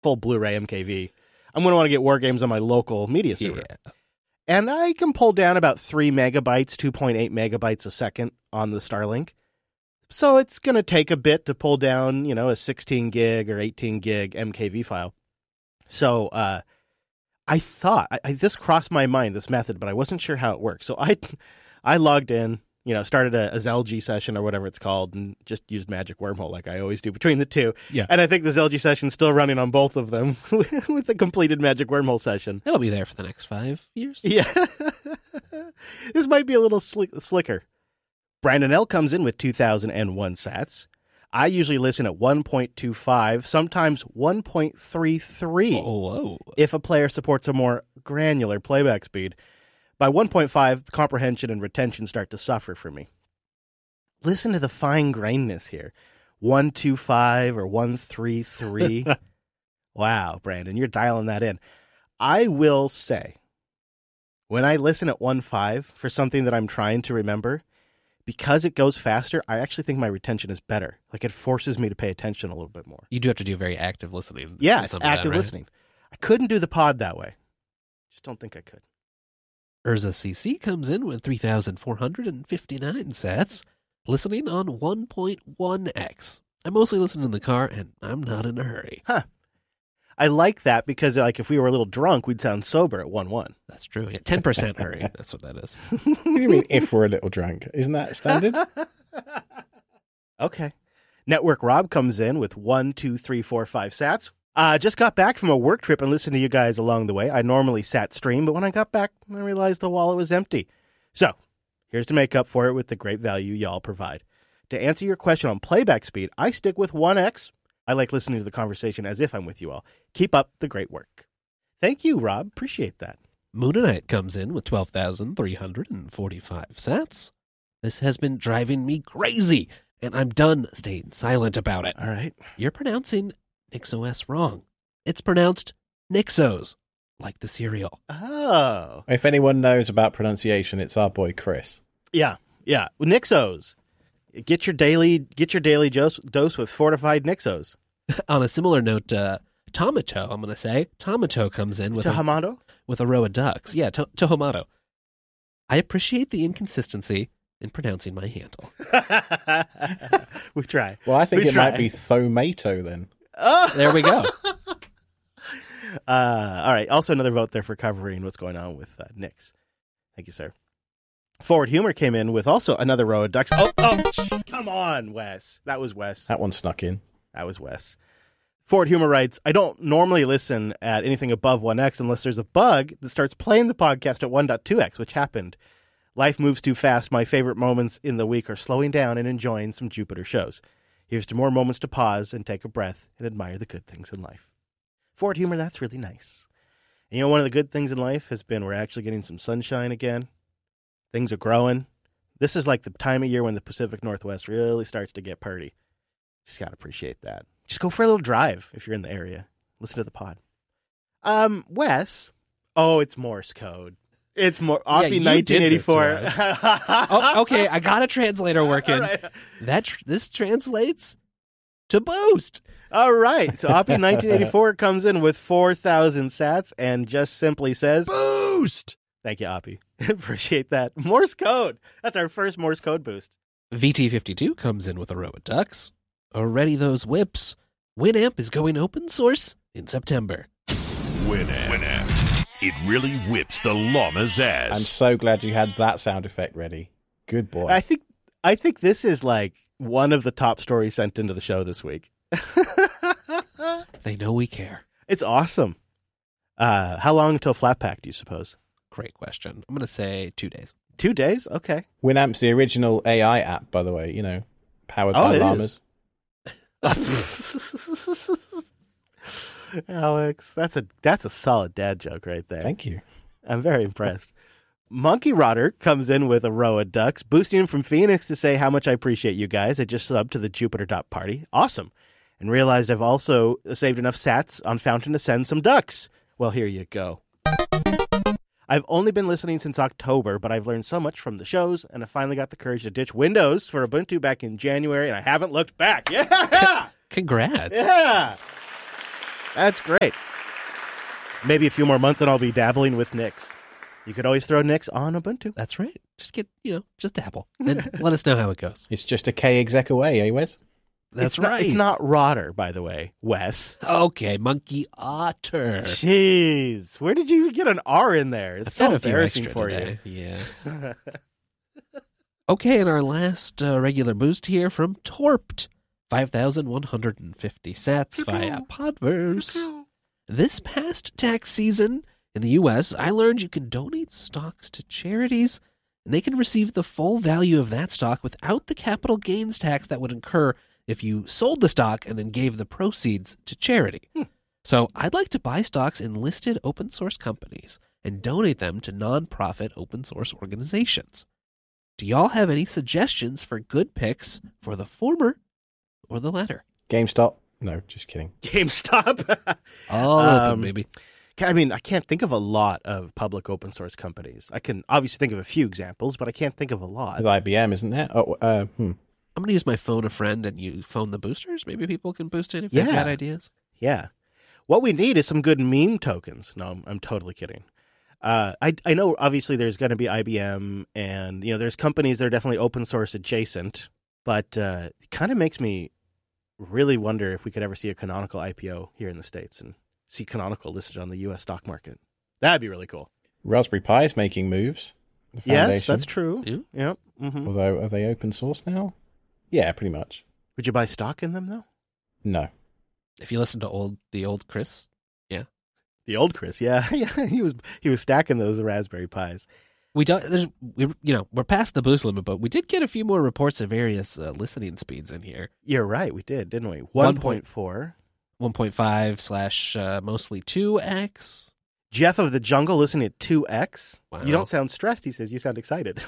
full Blu-ray MKV, I'm going to want to get War Games on my local media server. Yeah. And I can pull down about 3 megabytes, 2.8 megabytes a second on the Starlink. So it's going to take a bit to pull down, a 16 gig or 18 gig MKV file. So I thought, this crossed my mind, this method, but I wasn't sure how it worked. So I logged in, started a ZelG session or whatever it's called, and just used Magic Wormhole like I always do between the two. Yeah. And I think the ZelG session's still running on both of them with the completed Magic Wormhole session. It'll be there for the next 5 years. Yeah. This might be a little slicker. Brandon L. comes in with 2001 sats. I usually listen at 1.25, sometimes 1.33 Whoa. if a player supports a more granular playback speed. By 1.5, comprehension and retention start to suffer for me. Listen to the fine grainedness here. 1.25 or 1.33. Wow, Brandon, you're dialing that in. I will say, when I listen at 1.5 for something that I'm trying to remember, because it goes faster, I actually think my retention is better. Like, it forces me to pay attention a little bit more. You do have to do very active listening. Yeah, Some of active that, right? listening. I couldn't do the pod that way. Just don't think I could. Urza CC comes in with 3,459 sats, listening on 1.1x. I mostly listen in the car, and I'm not in a hurry. Huh. I like that because, if we were a little drunk, we'd sound sober at 1.1. That's true. Yeah, 10% hurry. That's what that is. What do you mean if we're a little drunk? Isn't that standard? Okay. Network Rob comes in with 1, 2, 3, 4, 5 sats. Just got back from a work trip and listened to you guys along the way. I normally sat stream, but when I got back, I realized the wallet was empty. So, here's to make up for it with the great value y'all provide. To answer your question on playback speed, I stick with 1x. I like listening to the conversation as if I'm with you all. Keep up the great work. Thank you, Rob. Appreciate that. Moonanite comes in with 12,345 sats. This has been driving me crazy, and I'm done staying silent about it. All right. You're pronouncing NixOS wrong. It's pronounced Nixos, like the cereal. Oh. If anyone knows about pronunciation, it's our boy Chris. Yeah. Nixos. Get your daily dose with fortified Nixos. On a similar note, Tomato, I'm going to say. Tomato comes in with Tohamato? a row of ducks. Yeah, Tohomato. I appreciate the inconsistency in pronouncing my handle. We try. Well, I think We it try. might be Thomato then. There we go. All right. Also, another vote there for covering what's going on with Nix. Thank you, sir. Forward Humor came in with also another row of ducks. Oh, geez, come on, Wes. That was Wes. That one snuck in. That was Wes. Forward Humor writes, I don't normally listen at anything above 1x unless there's a bug that starts playing the podcast at 1.2x, which happened. Life moves too fast. My favorite moments in the week are slowing down and enjoying some Jupiter shows. Here's to more moments to pause and take a breath and admire the good things in life. Forward Humor, that's really nice. And one of the good things in life has been we're actually getting some sunshine again. Things are growing. This is like the time of year when the Pacific Northwest really starts to get purty. Just got to appreciate that. Just go for a little drive if you're in the area. Listen to the pod. Wes. Oh, it's Morse code. It's more Oppie you 1984. did Oh, okay, I got a translator working. All right. This translates to boost. All right. So Oppie 1984 comes in with 4,000 sats and just simply says, Boost! Thank you, Oppie. Appreciate that. Morse code. That's our first Morse code boost. VT52 comes in with a row of ducks. Already those whips. Winamp is going open source in September. Winamp. It really whips the llama's ass. I'm so glad you had that sound effect ready. Good boy. I think this is like one of the top stories sent into the show this week. They know we care. It's awesome. How long until Flatpak, do you suppose? Great question. I'm going to say 2 days. 2 days? Okay. Winamp's the original AI app, by the way, powered by it llamas. Alex, that's a solid dad joke right there. Thank you. I'm very impressed. Monkey Rotter comes in with a row of ducks, boosting him from Phoenix to say how much I appreciate you guys. I just subbed to the Jupiter Dot Party. Awesome. And realized I've also saved enough sats on Fountain to send some ducks. Well, here you go. I've only been listening since October, but I've learned so much from the shows, and I finally got the courage to ditch Windows for Ubuntu back in January, and I haven't looked back. Yeah! Congrats. Yeah! That's great. Maybe a few more months and I'll be dabbling with Nix. You could always throw Nix on Ubuntu. That's right. Just get, just dabble. And let us know how it goes. It's just a K exec away, eh, Wes? That's It's not- right. it's not Rotter, by the way, Wes. Okay, Monkey Otter. Jeez. Where did you get an R in there? It's so I've got a few embarrassing extra for today. Yeah. Okay, and our last regular boost here from Torped. 5,150 sats via Podverse. This past tax season in the U.S., I learned you can donate stocks to charities, and they can receive the full value of that stock without the capital gains tax that would incur if you sold the stock and then gave the proceeds to charity. So I'd like to buy stocks in listed open source companies and donate them to nonprofit open source organizations. Do y'all have any suggestions for good picks for the former or the latter? GameStop? No, just kidding. GameStop. All open, maybe. I mean, I can't think of a lot of public open source companies. I can obviously think of a few examples, but I can't think of a lot. There's IBM, isn't there? I'm going to use my phone a friend and you phone the boosters. Maybe people can boost it if they've Yeah. got ideas. Yeah. What we need is some good meme tokens. No, I'm totally kidding. I know obviously there's going to be IBM and, there's companies that are definitely open source adjacent, but it kind of makes me really wonder if we could ever see a Canonical IPO here in the States and see Canonical listed on the U.S. stock market. That'd be really cool. Raspberry Pi is making moves. The Yes, Foundation. that's true. Yeah. Yep. Mm-hmm. Although, are they open source now? Yeah, pretty much. Would you buy stock in them, though? No. If you listen to the old Chris, The old Chris, yeah. Yeah, he was stacking those Raspberry Pis. we're past the boost limit, but we did get a few more reports of various listening speeds in here. You're right, we did, didn't we? 1.4. 1.4. 1.5 / mostly 2x. Jeff of the Jungle listening at 2x. Wow. You don't sound stressed, he says. You sound excited.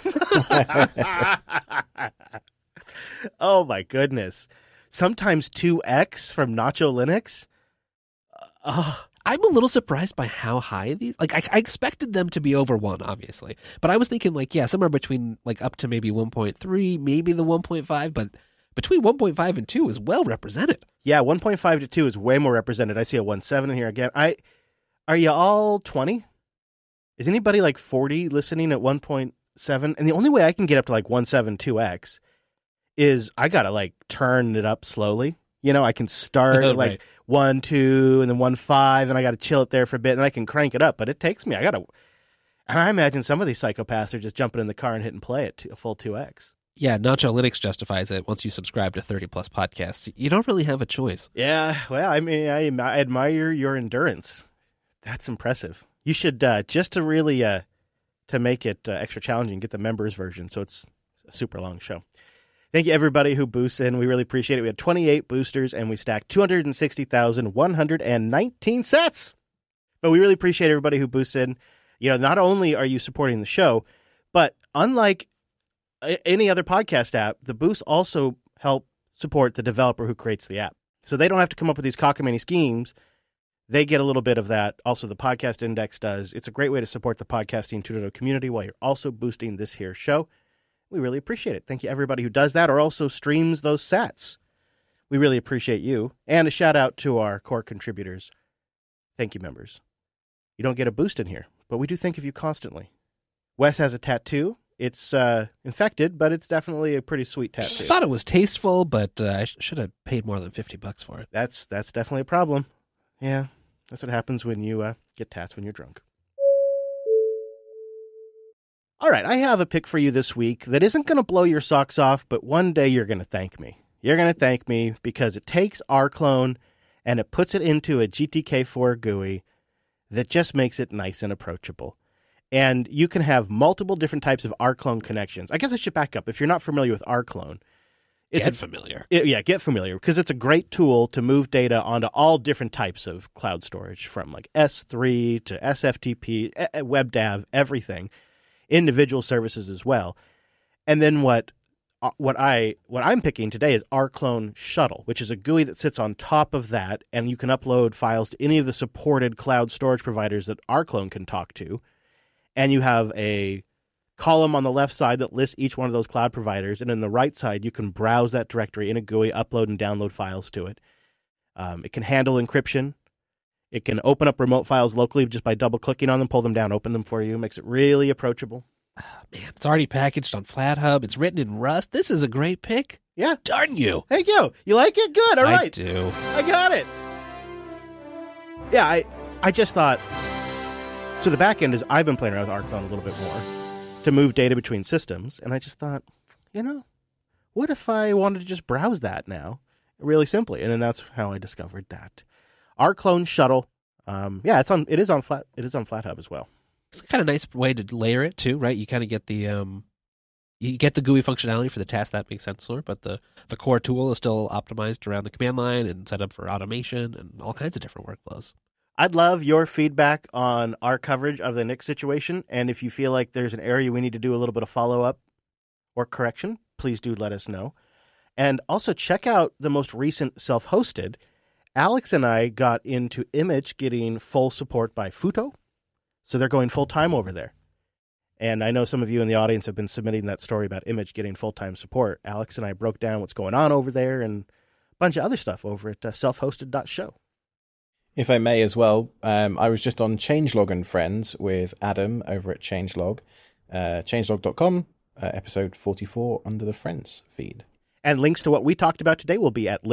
Oh, my goodness. Sometimes 2x from Nacho Linux. I'm a little surprised by how high these. Like, I expected them to be over 1, obviously, but I was thinking somewhere between up to maybe 1.3, maybe the 1.5, but between 1.5 and 2 is well represented. Yeah, 1.5 to 2 is way more represented. I see a 1.7 in here again. Are you all 20? Is anybody 40 listening at 1.7? And the only way I can get up to 1.7, 2x is I got to turn it up slowly. I can start at Right. 1, 2, and then 1.5, and I got to chill it there for a bit, and then I can crank it up. But it takes me. And I imagine some of these psychopaths are just jumping in the car and hitting play at a full 2x. Yeah, Nacho Linux justifies it. Once you subscribe to 30 plus podcasts, you don't really have a choice. Yeah, well, I mean, I admire your endurance. That's impressive. You should just to really to make it extra challenging, get the members version, so it's a super long show. Thank you, everybody who boosts in. We really appreciate it. We had 28 boosters, and we stacked 260,119 sets. But we really appreciate everybody who boosts in. Not only are you supporting the show, but unlike any other podcast app, the boosts also help support the developer who creates the app. So they don't have to come up with these cockamamie schemes. They get a little bit of that. Also, the Podcast Index does. It's a great way to support the Podcasting 2.0 community while you're also boosting this here show. We really appreciate it. Thank you, everybody who does that or also streams those sats. We really appreciate you. And a shout out to our core contributors. Thank you, members. You don't get a boost in here, but we do think of you constantly. Wes has a tattoo. It's infected, but it's definitely a pretty sweet tattoo. I thought it was tasteful, but I should have paid more than $50 for it. That's definitely a problem. Yeah, that's what happens when you get tats when you're drunk. All right, I have a pick for you this week that isn't going to blow your socks off, but one day you're going to thank me. You're going to thank me because it takes rclone and it puts it into a GTK4 GUI that just makes it nice and approachable. And you can have multiple different types of rclone connections. I guess I should back up. If you're not familiar with rclone, Get familiar. Get familiar, because it's a great tool to move data onto all different types of cloud storage, from S3 to SFTP, WebDAV, everything, individual services as well. And then what I'm picking today is rclone Shuttle, which is a GUI that sits on top of that, and you can upload files to any of the supported cloud storage providers that rclone can talk to. And you have a column on the left side that lists each one of those cloud providers, and on the right side you can browse that directory in a GUI, upload and download files to it. It can handle encryption, It can open up remote files locally just by double-clicking on them, pull them down, open them for you. Makes it really approachable. Man, it's already packaged on FlatHub. It's written in Rust. This is a great pick. Yeah. Darn you. Thank you. You like it? Good. All right. I do. I got it. Yeah, I just thought... So the back end is I've been playing around with Arclone a little bit more to move data between systems, and I just thought, what if I wanted to just browse that now, really simply? And then that's how I discovered that. Arclone Shuttle. It is on FlatHub as well. It's kind of a nice way to layer it too, right? You kind of get the GUI functionality for the task that makes sense for, but the core tool is still optimized around the command line and set up for automation and all kinds of different workflows. I'd love your feedback on our coverage of the Nick situation, and if you feel like there's an area we need to do a little bit of follow-up or correction, please do let us know. And also check out the most recent self-hosted. Alex and I got into Image getting full support by Futo, so they're going full-time over there. And I know some of you in the audience have been submitting that story about Image getting full-time support. Alex and I broke down what's going on over there and a bunch of other stuff over at selfhosted.show. If I may as well, I was just on Changelog and Friends with Adam over at Changelog, changelog.com, episode 44 under the Friends feed. And links to what we talked about today will be at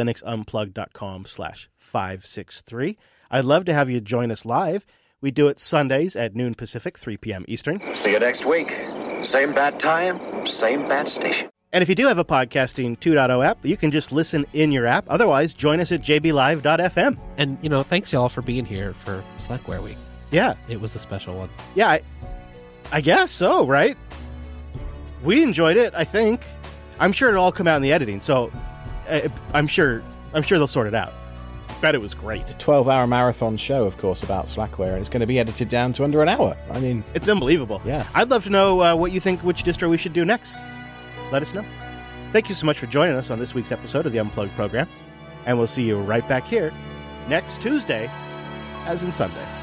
linuxunplugged.com/563. I'd love to have you join us live. We do it Sundays at noon Pacific, 3 p.m. Eastern. See you next week. Same bad time, same bad station. And if you do have a Podcasting 2.0 app, you can just listen in your app. Otherwise, join us at jblive.fm. And, thanks y'all for being here for Slackware Week. Yeah. It was a special one. Yeah, I guess so, right? We enjoyed it, I think. I'm sure it'll all come out in the editing, so I'm sure they'll sort it out. Bet it was great. A 12-hour marathon show, of course, about Slackware, and it's going to be edited down to under an hour. I mean... It's unbelievable. Yeah. I'd love to know what you think, which distro we should do next. Let us know. Thank you so much for joining us on this week's episode of the Unplugged program, and we'll see you right back here next Tuesday, as in Sunday.